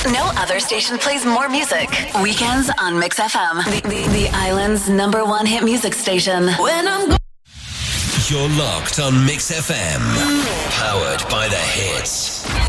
No other station plays more music. Weekends on Mix FM, the island's #1 hit music station. You're locked on Mix FM. Powered by the hits.